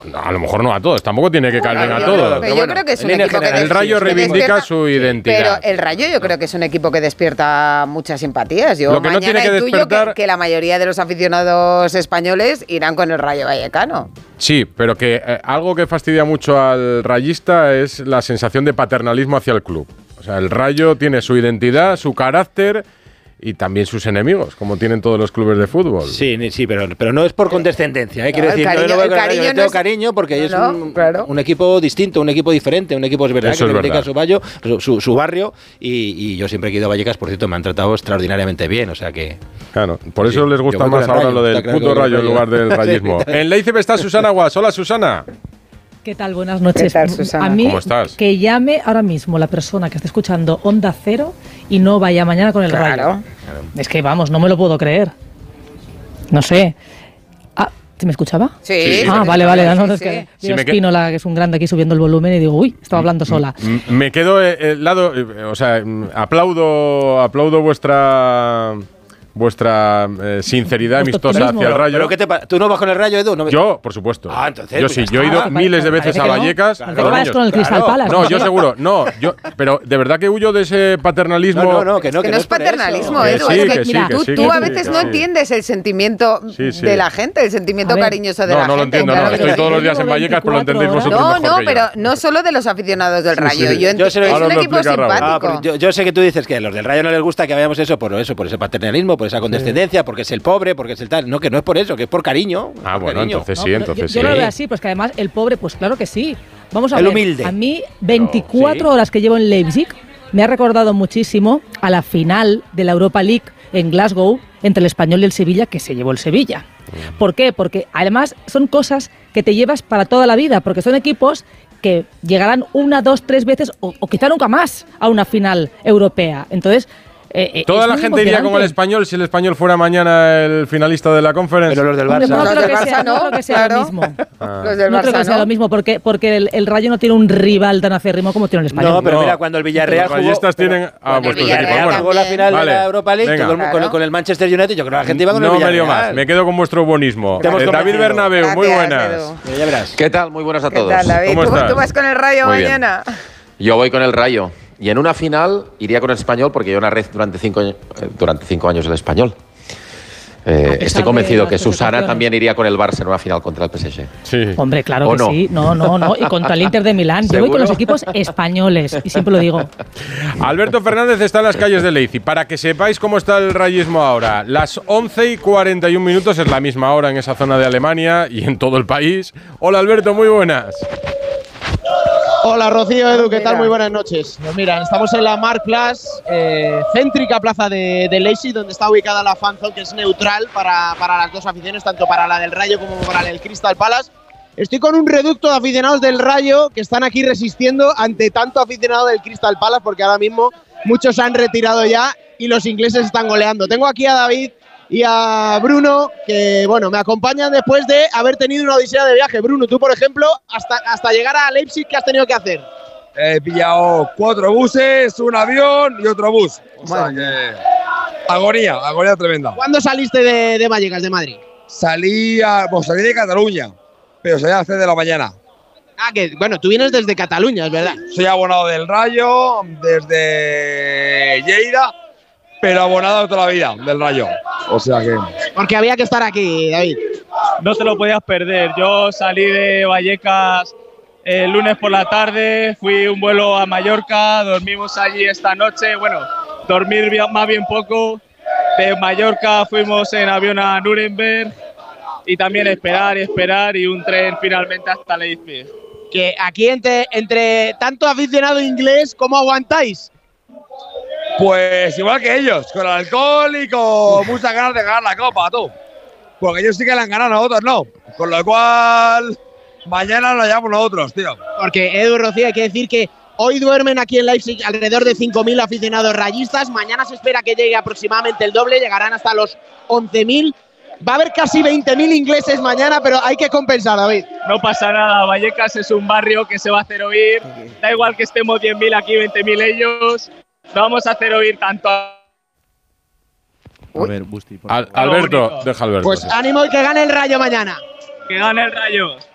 No, a lo mejor no a todos, tampoco tiene que caer bien a todos. Pero yo creo que es un equipo que el Rayo reivindica su identidad. Pero el Rayo yo creo que es un equipo que despierta muchas simpatías. Yo Lo que no tiene que despertar... que la mayoría de los aficionados españoles irán con el Rayo Vallecano. Sí, pero que algo que fastidia mucho al rayista es la sensación de paternalismo hacia el club. O sea, el Rayo tiene su identidad, su carácter... y también sus enemigos, como tienen todos los clubes de fútbol. Sí, pero no es por condescendencia. Quiero decir, yo tengo cariño porque es un equipo distinto, un equipo diferente, un equipo es verdad que reivindica su barrio y yo siempre he ido a Vallecas, por cierto, me han tratado extraordinariamente bien, o sea que... Claro, por eso les gusta más ahora lo del puto Rayo en lugar del rayismo. En Leicester está Susana Guas. Hola, Susana. ¿Qué tal? Buenas noches. ¿Qué tal, Susana? A mí, ¿cómo estás? Que llame ahora mismo la persona que esté escuchando Onda Cero y no vaya mañana con el Rayo. Es que, vamos, no me lo puedo creer. No sé. ¿Se me escuchaba? Sí. Vale. No, es que Espínola, que es un grande aquí subiendo el volumen y digo, uy, estaba hablando sola. Me quedo al lado, o sea, aplaudo vuestra sinceridad amistosa hacia el Rayo. ¿Pero tú no vas con el Rayo, Edu? Yo, por supuesto. Entonces, yo sí, yo he ido miles de veces a Vallecas. Claro. ¿Vas con el Crystal Palace? No, yo seguro. No, pero de verdad que huyo de ese paternalismo. No, que no es paternalismo, Edu. Tú a veces no entiendes el sentimiento de la gente, el sentimiento cariñoso de la gente. No lo entiendo, no. Estoy todos los días en Vallecas, pero lo entendéis vosotros mejor que yo. Pero no solo de los aficionados del Rayo. Es un equipo simpático. Yo sé que tú dices que a los del Rayo no les gusta que vayamos por ese paternalismo, por esa condescendencia, porque es el pobre, porque es el tal. No, que no es por eso, que es por cariño. Entonces sí. Yo lo veo así, pues que además el pobre, pues claro que sí. Vamos a ver. El humilde. A mí, 24 horas que llevo en Leipzig me ha recordado muchísimo a la final de la Europa League en Glasgow entre el Español y el Sevilla, que se llevó el Sevilla. ¿Por qué? Porque además son cosas que te llevas para toda la vida, porque son equipos que llegarán 1, 2, 3 veces o quizá nunca más a una final europea. Entonces, toda la gente iría con el Español si el Español fuera mañana el finalista de la Conference. Pero los del Barça. No creo que sea lo mismo. Los del Barça no creo que sea lo mismo, porque el Rayo no tiene un rival tan acérrimo como tiene el Español. No, pero mira, cuando el Villarreal jugó... Los tienen vuestros equipos. Jugó la final de la Europa League con el Manchester United, yo creo que la gente iba con el Villarreal. No me dio más, me quedo con vuestro buenismo. David Bernabéu, muy buenas. Ya verás. ¿Qué tal? Muy buenas a todos. ¿Qué tal, David? ¿Cómo estás? ¿Tú vas con el Rayo mañana? Yo voy con el Rayo. Y en una final iría con el Español porque yo narré durante 5 años el Español. Estoy convencido que Susana también iría con el Barça en una final contra el PSG. Sí. Hombre, claro que no? Sí. No. Y contra el Inter de Milán. Yo voy con los equipos españoles. Y siempre lo digo. Alberto Fernández está en las calles de Leipzig. Para que sepáis cómo está el rayismo ahora. Las 11:41 es la misma hora en esa zona de Alemania y en todo el país. Hola, Alberto, muy buenas. Hola Rocío, Edu, ¿qué tal? Muy buenas noches. Pues mira, estamos en la Marktplatz, céntrica plaza de Leipzig, donde está ubicada la fan zone, que es neutral para las dos aficiones, tanto para la del Rayo como para la del Crystal Palace. Estoy con un reducto de aficionados del Rayo que están aquí resistiendo ante tanto aficionado del Crystal Palace, porque ahora mismo muchos se han retirado ya y los ingleses están goleando. Tengo aquí a David y a Bruno, que bueno, me acompañan después de haber tenido una odisea de viaje. Bruno, tú por ejemplo, hasta llegar a Leipzig, ¿qué has tenido que hacer? He pillado 4 buses, un avión y otro bus. O sea que... Agonía tremenda. ¿Cuándo saliste de Vallecas, de Madrid? Salí de Cataluña, pero salí a las 3 de la mañana. Que bueno, tú vienes desde Cataluña, es verdad. Soy abonado del Rayo, desde Lleida, pero abonado toda la vida del Rayo. O sea que... Porque había que estar aquí, David. No te lo podías perder. Yo salí de Vallecas el lunes por la tarde, fui un vuelo a Mallorca, dormimos allí esta noche. Bueno, dormir más bien poco. De Mallorca fuimos en avión a Nuremberg y también esperar y un tren finalmente hasta Leipzig. Que aquí entre tanto aficionado inglés, ¿cómo aguantáis? Pues igual que ellos, con alcohol y con muchas ganas de ganar la copa, tú. Porque ellos sí que la han ganado, nosotros no. Con lo cual, mañana lo llevamos nosotros, tío. Porque, Edu, Rocío, hay que decir que hoy duermen aquí en Leipzig alrededor de 5.000 aficionados rayistas. Mañana se espera que llegue aproximadamente el doble, llegarán hasta los 11.000. Va a haber casi 20.000 ingleses mañana, pero hay que compensar, David. No pasa nada, Vallecas es un barrio que se va a hacer oír. Da igual que estemos 10.000 aquí, 20.000 ellos. Vamos a hacer oír tanto a ver, Busti, Alberto, deja Alberto. Pues ánimo y que gane el Rayo mañana. Que gane el Rayo.